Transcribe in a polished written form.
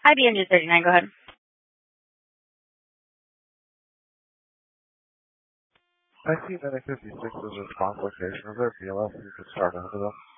IBNG 39, go ahead. I see that at 56 is a response location. Is there BLS you could start over though?